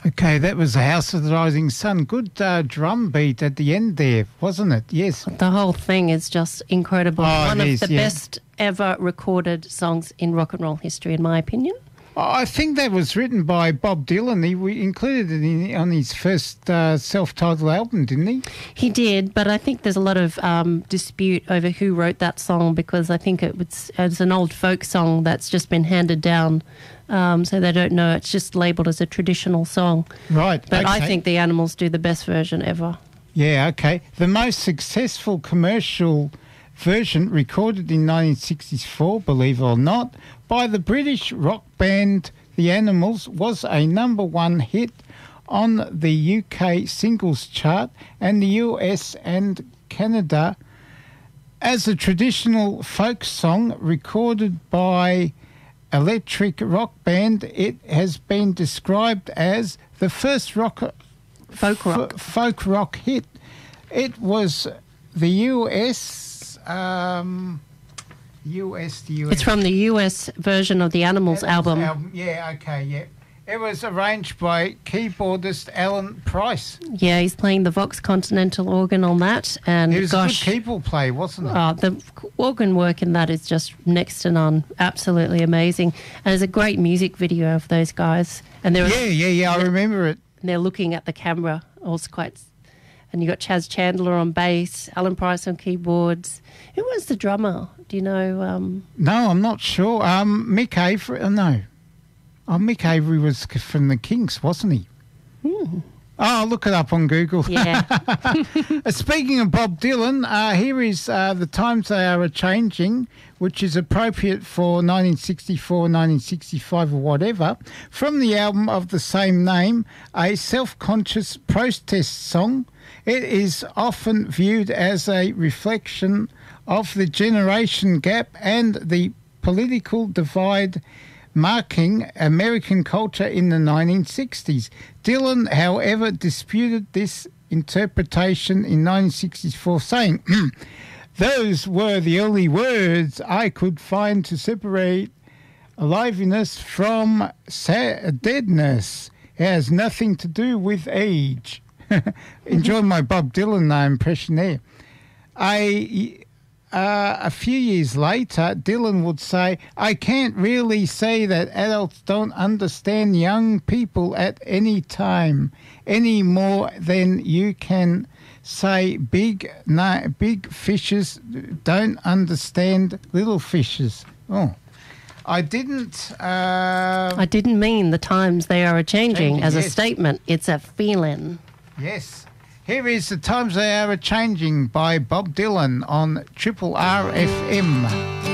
Okay, that was the House of the Rising Sun. Good drum beat at the end there, wasn't it? Yes. The whole thing is just incredible. One of the yeah. best ever recorded songs in rock and roll history, in my opinion. I think that was written by Bob Dylan. We included it on his first self-titled album, didn't he? He did, but I think there's a lot of dispute over who wrote that song, because I think it's an old folk song that's just been handed down, so they don't know. It's just labelled as a traditional song. Right. But okay. I think the Animals do the best version ever. Yeah, okay. The most successful commercial version recorded in 1964, believe it or not, by the British rock band The Animals was a #1 hit on the UK singles chart and the US and Canada as a traditional folk song recorded by electric rock band. It has been described as the first folk rock hit. It was the US. It's from the US version of the Animals album. Yeah, okay, yeah. It was arranged by keyboardist Alan Price. Yeah, he's playing the Vox Continental organ on that. And it was a good keyboard play, wasn't it? The organ work in that is just next to none. Absolutely amazing. And there's a great music video of those guys. And I remember it. And they're looking at the camera. And you got Chaz Chandler on bass, Alan Price on keyboards. Who was the drummer? Do you know? No, I'm not sure. Mick Avery. No. Oh, Mick Avery was from the Kinks, wasn't he? Oh, I'll look it up on Google. Yeah. Speaking of Bob Dylan, here is The Times They Are A-Changing, which is appropriate for 1964, 1965 or whatever, from the album of the same name, a self-conscious protest song. It is often viewed as a reflection of the generation gap and the political divide marking American culture in the 1960s. Dylan, however, disputed this interpretation in 1964, saying, "Those were the only words I could find to separate aliveness from deadness. It has nothing to do with age." Enjoy my Bob Dylan impression there. A few years later, Dylan would say, "I can't really say that adults don't understand young people at any time any more than you can say big fishes don't understand little fishes." Oh, I didn't mean the times they are a-changing as a statement. It's a feeling. Yes. Here is The Times They Are A-Changing by Bob Dylan on Triple R FM.